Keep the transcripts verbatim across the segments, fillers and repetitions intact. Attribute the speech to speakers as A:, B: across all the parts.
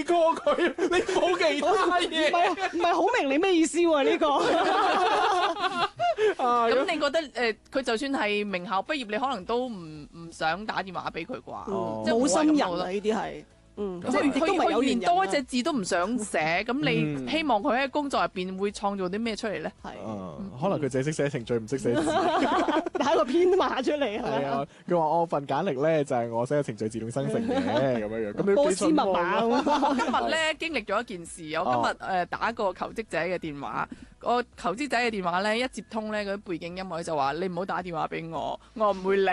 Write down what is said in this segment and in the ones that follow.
A: 記過佢，你冇其他嘢。
B: 唔係唔係好明你咩意思喎？呢個
A: 啊
C: 咁你覺得誒，佢、呃、就算係名校畢業，你可能都唔唔想打電話俾佢啩？
A: 哦
C: 即係
B: 冇心人啊！
C: 我係咁覺得
B: 呢啲係，嗯，
C: 即係佢
B: 亦都唔係有
C: 佢連
B: 緣人啊
C: 多一隻字都唔想寫，咁
A: 嗯
C: 你希望佢喺工作入邊會創造啲咩出嚟咧？
B: 係
A: 啊可能佢淨係識寫程序，唔識寫字。
B: 打個編碼出嚟係
A: 係
B: 咪
A: 啊，佢話我份簡歷咧就係我寫嘅程序自動生成嘅咁樣樣，咁你都
B: 波斯密
A: 幾信喎
B: 碼咁
C: 我今日咧經歷咗一件事，我今日誒、呃、打個求職者嘅電話，個求職者嘅電話咧一接通咧，嗰啲背景音樂就話你唔好打電話俾我，我唔會理。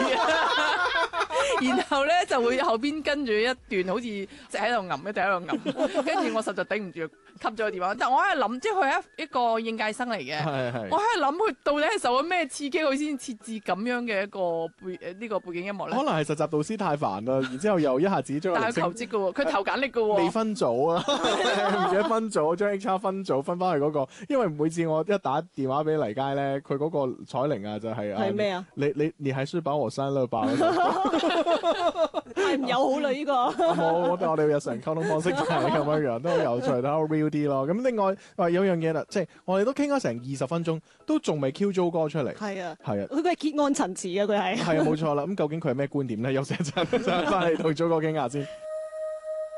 C: 然後咧就會後邊跟住一段好似即係喺度吟，一直喺度吟，跟住我實在頂唔住，吸咗個電話。但我喺度諗，即係佢係一一個應屆生嚟嘅，
A: 係係
C: 我喺度諗佢到底係受咗咩刺激，佢先設置咁樣嘅一個背誒呢個背景音樂咧
A: 可？能係實習導師太煩啦，然之後又一下子將個
C: 但係
A: 鈴聲
C: 佢求職嘅喎，佢投簡歷嘅喎。
A: 未分組啊，唔記得分組，將 H R 分組分翻去嗰個，因為每次我一打電話俾黎佳咧，佢嗰個彩鈴啊就係
B: 係咩啊？
A: 你你你係書把和山啦吧？冇，
B: 太唔友好啦呢個。
A: 我哋我哋日常溝通方式就係咁樣樣，都好有趣，都 real 啲咯。咁另外話有樣嘢啦，即係我哋都傾咗成二十分鐘，都仲未 Q 咗歌出嚟。
B: 係啊，
A: 係啊。
B: 佢佢係結案陳詞嘅佢係。
A: 係啊，冇錯啦。咁究竟佢係咩觀點咧？休息一陣，翻嚟同祖哥傾下先。